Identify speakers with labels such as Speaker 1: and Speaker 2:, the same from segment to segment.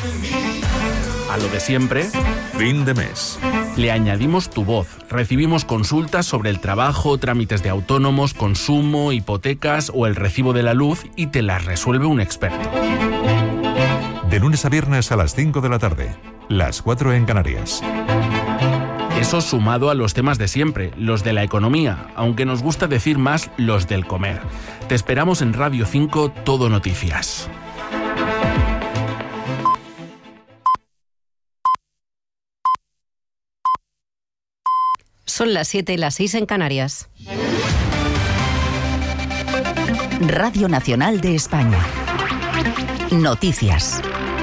Speaker 1: A lo de siempre,
Speaker 2: Fin de mes.
Speaker 1: le añadimos tu voz. Recibimos consultas sobre el trabajo, trámites de autónomos, consumo, hipotecas o el recibo de la luz y te las resuelve un experto.
Speaker 2: De lunes a viernes a las 5 de la tarde. Las 4 en Canarias.
Speaker 1: Eso sumado a los temas de siempre, los de la economía, aunque nos gusta decir más los del comer. Te esperamos en Radio 5 Todo Noticias.
Speaker 3: Son las 7 y las 6 en Canarias.
Speaker 4: Radio Nacional de España. Noticias.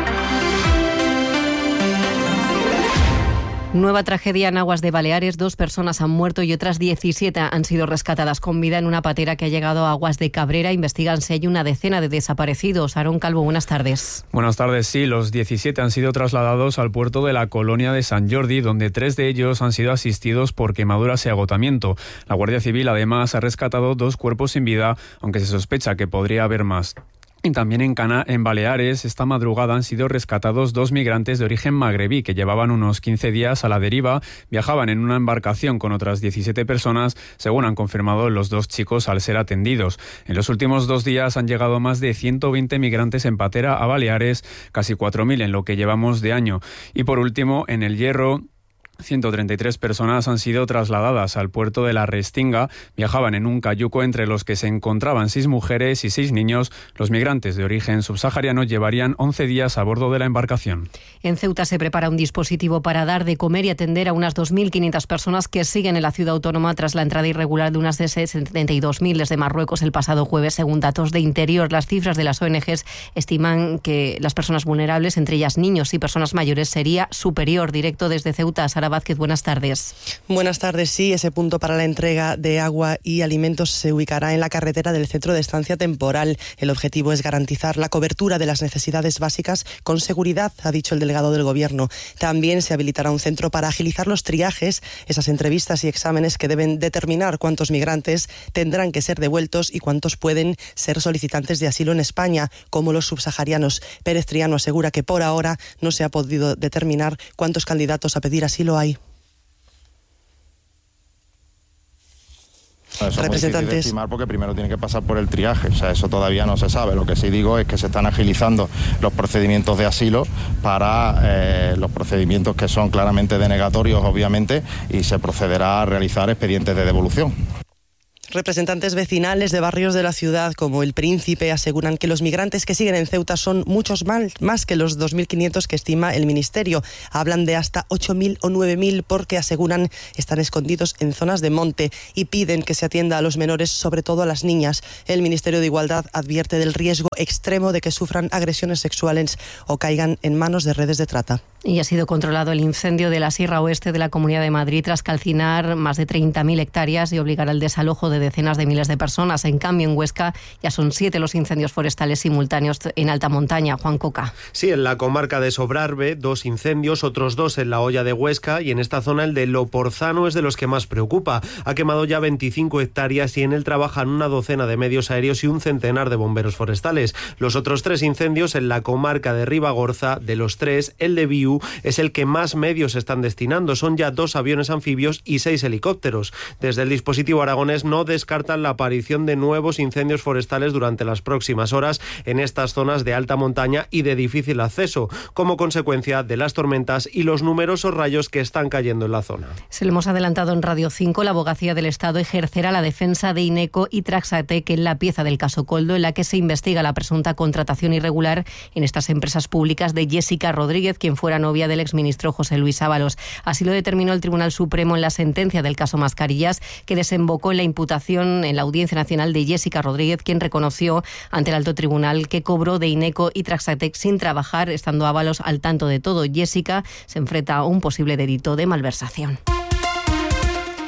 Speaker 3: Nueva tragedia en aguas de Baleares. 2 personas han muerto y otras 17 han sido rescatadas con vida en una patera que ha llegado a aguas de Cabrera. Investigan si hay una decena de desaparecidos. Aarón Calvo, buenas tardes.
Speaker 5: Buenas tardes, sí. Los 17 han sido trasladados al puerto de la colonia de San Jordi, donde 3 de ellos han sido asistidos por quemaduras y agotamiento. La Guardia Civil, además, ha rescatado 2 cuerpos sin vida, aunque se sospecha que podría haber más. Y también en Baleares, esta madrugada han sido rescatados 2 migrantes de origen magrebí que llevaban unos 15 días a la deriva, viajaban en una embarcación con otras 17 personas, según han confirmado los 2 chicos al ser atendidos. En los últimos 2 días han llegado más de 120 migrantes en patera a Baleares, casi 4.000 en lo que llevamos de año. Y por último, en El Hierro, 133 personas han sido trasladadas al puerto de la Restinga. Viajaban en un cayuco entre los que se encontraban 6 mujeres y 6 niños. Los migrantes de origen subsahariano llevarían 11 días a bordo de la embarcación.
Speaker 3: En Ceuta se prepara un dispositivo para dar de comer y atender a unas 2.500 personas que siguen en la ciudad autónoma tras la entrada irregular de unas 72.000 desde Marruecos el pasado jueves, según datos de Interior. Las cifras de las ONGs estiman que las personas vulnerables, entre ellas niños y personas mayores, sería superior. Directo desde Ceuta, Sara Vázquez, buenas tardes.
Speaker 6: Buenas tardes, sí. Ese punto para la entrega de agua y alimentos se ubicará en la carretera del centro de estancia temporal. El objetivo es garantizar la cobertura de las necesidades básicas con seguridad, ha dicho el delegado del Gobierno. También se habilitará un centro para agilizar los triajes, esas entrevistas y exámenes que deben determinar cuántos migrantes tendrán que ser devueltos y cuántos pueden ser solicitantes de asilo en España, como los subsaharianos. Pérez Triano asegura que por ahora no se ha podido determinar cuántos candidatos a pedir asilo hay.
Speaker 7: Eso es muy difícil de estimar porque primero tiene que pasar por el triaje, o sea, eso todavía no se sabe. Lo que sí digo es que se están agilizando los procedimientos de asilo para los procedimientos que son claramente denegatorios, obviamente, y se procederá a realizar expedientes de devolución.
Speaker 6: Representantes vecinales de barrios de la ciudad como El Príncipe aseguran que los migrantes que siguen en Ceuta son muchos más que los 2.500 que estima el Ministerio. Hablan de hasta 8.000 o 9.000 porque aseguran están escondidos en zonas de monte y piden que se atienda a los menores, sobre todo a las niñas. El Ministerio de Igualdad advierte del riesgo extremo de que sufran agresiones sexuales o caigan en manos de redes de trata.
Speaker 3: Y ha sido controlado el incendio de la Sierra Oeste de la Comunidad de Madrid tras calcinar más de 30.000 hectáreas y obligar al desalojo de decenas de miles de personas. En cambio, en Huesca ya son 7 los incendios forestales simultáneos en alta montaña. Juan Coca.
Speaker 8: Sí, en la comarca de Sobrarbe, 2 incendios, otros 2 en la Hoya de Huesca, y en esta zona el de Loporzano es de los que más preocupa. Ha quemado ya 25 hectáreas y en él trabajan una docena de medios aéreos y un centenar de bomberos forestales. Los otros 3 incendios en la comarca de Ribagorza, de los 3, el de Viu es el que más medios están destinando. Son ya 2 aviones anfibios y 6 helicópteros. Desde el dispositivo aragonés no descartan la aparición de nuevos incendios forestales durante las próximas horas en estas zonas de alta montaña y de difícil acceso, como consecuencia de las tormentas y los numerosos rayos que están cayendo en la zona.
Speaker 3: Se lo hemos adelantado en Radio 5. La Abogacía del Estado ejercerá la defensa de Ineco y Traxatec en la pieza del caso Coldo, en la que se investiga la presunta contratación irregular en estas empresas públicas de Jessica Rodríguez, quien fuera novia del exministro José Luis Ábalos. Así lo determinó el Tribunal Supremo en la sentencia del caso Mascarillas, que desembocó en la imputación en la Audiencia Nacional de Jessica Rodríguez, quien reconoció ante el alto tribunal que cobró de Ineco y Traxatec sin trabajar, estando Ábalos al tanto de todo. Jessica se enfrenta a un posible delito de malversación.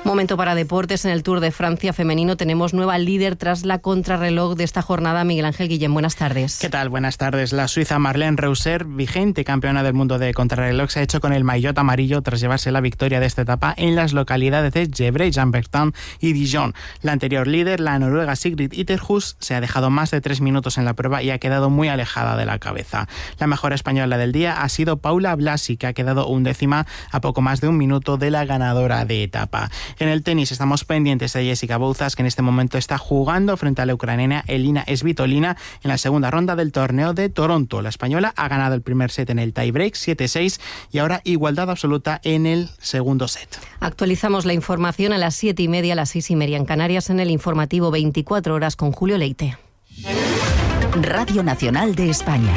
Speaker 3: Momento para deportes. En el Tour de Francia femenino tenemos nueva líder tras la contrarreloj de esta jornada. Miguel Ángel Guillén, buenas tardes.
Speaker 9: ¿Qué tal? Buenas tardes. La suiza Marlene Reusser, vigente campeona del mundo de contrarreloj, se ha hecho con el maillot amarillo tras llevarse la victoria de esta etapa en las localidades de Gevrey, Jean-Bertin y Dijon. La anterior líder, la noruega Sigrid Itterhus, se ha dejado más de 3 minutos en la prueba y ha quedado muy alejada de la cabeza. La mejor española del día ha sido Paula Blasi, que ha quedado 1ª a poco más de 1 minuto de la ganadora de etapa. En el tenis estamos pendientes de Jessica Bouzas, que en este momento está jugando frente a la ucraniana Elina Svitolina en la segunda ronda del torneo de Toronto. La española ha ganado el primer set en el tiebreak 7-6 y ahora igualdad absoluta en el segundo set.
Speaker 3: Actualizamos la información a las 7:30, a las 6:30 en Canarias, en el informativo 24 horas con Julio Leite.
Speaker 4: Radio Nacional de España.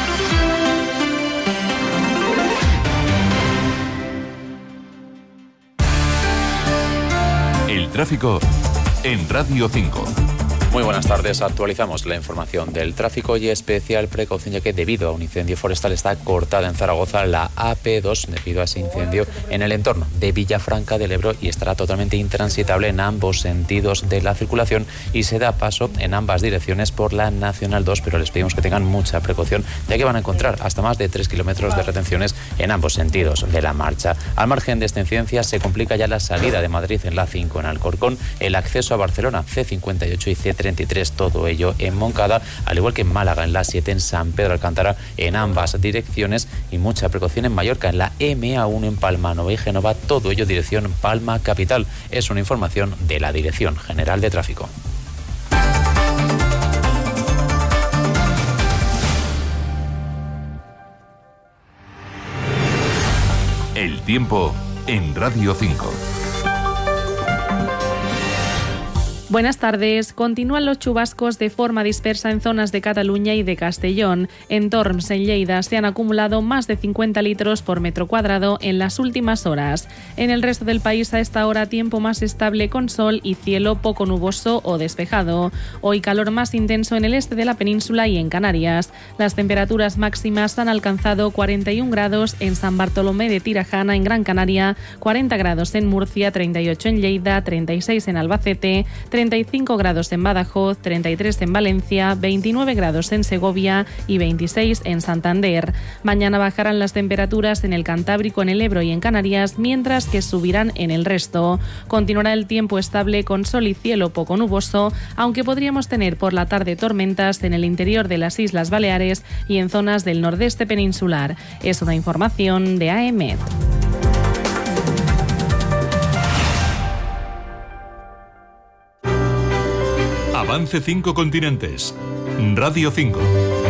Speaker 2: El tráfico en Radio 5.
Speaker 10: Muy buenas tardes. Actualizamos la información del tráfico y especial precaución, ya que debido a un incendio forestal está cortada en Zaragoza la AP2 debido a ese incendio en el entorno de Villafranca del Ebro y estará totalmente intransitable en ambos sentidos de la circulación y se da paso en ambas direcciones por la Nacional 2, pero les pedimos que tengan mucha precaución, ya que van a encontrar hasta más de 3 kilómetros de retenciones en ambos sentidos de la marcha. Al margen de esta incidencia se complica ya la salida de Madrid en la 5 en Alcorcón, el acceso a Barcelona C58 y C33, todo ello en Moncada, al igual que en Málaga en la 7 en San Pedro Alcántara en ambas direcciones, y mucha precaución en Mallorca en la MA1 en Palma Nova y Génova, todo ello dirección Palma Capital. Es una información de la Dirección General de Tráfico.
Speaker 2: El tiempo en Radio 5.
Speaker 11: Buenas tardes. Continúan los chubascos de forma dispersa en zonas de Cataluña y de Castellón. En Torms, en Lleida, se han acumulado más de 50 litros por metro cuadrado en las últimas horas. En el resto del país, a esta hora, tiempo más estable con sol y cielo poco nuboso o despejado. Hoy calor más intenso en el este de la península y en Canarias. Las temperaturas máximas han alcanzado 41 grados en San Bartolomé de Tirajana, en Gran Canaria, 40 grados en Murcia, 38 en Lleida, 36 en Albacete, 35 grados en Badajoz, 33 en Valencia, 29 grados en Segovia y 26 en Santander. Mañana bajarán las temperaturas en el Cantábrico, en el Ebro y en Canarias, mientras que subirán en el resto. Continuará el tiempo estable con sol y cielo poco nuboso, aunque podríamos tener por la tarde tormentas en el interior de las Islas Baleares y en zonas del nordeste peninsular. Es una información de AEMET.
Speaker 2: Avance 5 continentes. Radio 5.